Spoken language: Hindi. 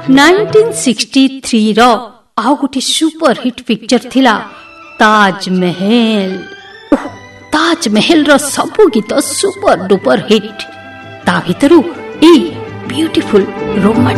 1963 रो आउ गोटे सुपर हिट पिक्चर थिला ताजमहल। ताजमहल रो सबु गीत सुपर डुपर हिट। ता भितरु ए ब्यूटीफुल रोमांटिक